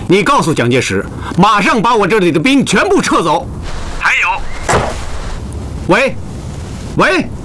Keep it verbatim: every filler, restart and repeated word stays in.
你告诉蒋介石，马上把我这里的兵全部撤走。 还有， 喂，喂。